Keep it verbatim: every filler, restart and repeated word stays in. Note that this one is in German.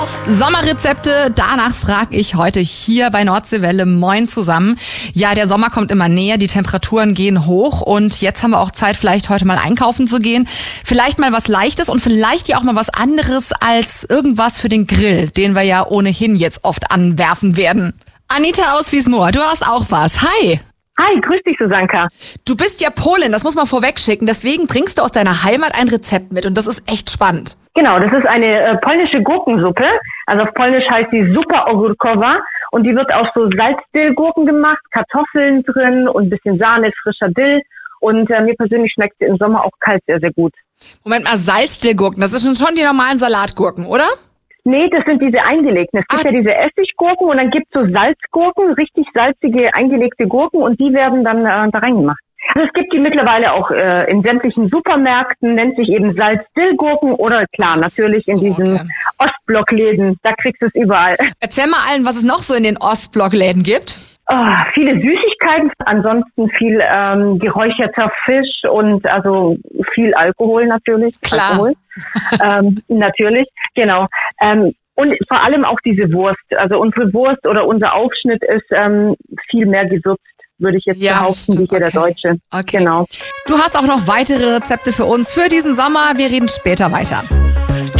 Sommerrezepte, danach frage ich heute hier bei Nordseewelle. Moin zusammen. Ja, der Sommer kommt immer näher, die Temperaturen gehen hoch und jetzt haben wir auch Zeit, vielleicht heute mal einkaufen zu gehen. Vielleicht mal was Leichtes und vielleicht ja auch mal was anderes als irgendwas für den Grill, den wir ja ohnehin jetzt oft anwerfen werden. Anita aus Wiesmoor, du hast auch was. Hi! Hi, grüß dich, Susanka. Du bist ja Polin, das muss man vorweg schicken. Deswegen bringst du aus deiner Heimat ein Rezept mit und das ist echt spannend. Genau, das ist eine äh, polnische Gurkensuppe. Also auf Polnisch heißt sie Zupa ogórkowa und die wird aus so Salzdillgurken gemacht, Kartoffeln drin und ein bisschen Sahne, frischer Dill. Und äh, mir persönlich schmeckt sie im Sommer auch kalt sehr, sehr gut. Moment mal, Salzdillgurken, das sind schon die normalen Salatgurken, oder? Nee, das sind diese eingelegten. Es gibt Ach. ja diese Essiggurken und dann gibt's so Salzgurken, richtig salzige, eingelegte Gurken und die werden dann äh, da reingemacht. Also es gibt die mittlerweile auch äh, in sämtlichen Supermärkten, nennt sich eben Salzdillgurken oder klar, natürlich in diesen okay. Ostblockläden, da kriegst du es überall. Erzähl mal allen, was es noch so in den Ostblockläden gibt. Oh, viele Süßigkeiten, ansonsten viel ähm, geräucherter Fisch und also viel Alkohol natürlich. Klar. Alkohol. ähm, natürlich, genau. Ähm, und vor allem auch diese Wurst. Also unsere Wurst oder unser Aufschnitt ist ähm, viel mehr gewürzt, würde ich jetzt ja, behaupten, wie hier okay. der Deutsche. Okay. Genau. Du hast auch noch weitere Rezepte für uns für diesen Sommer. Wir reden später weiter.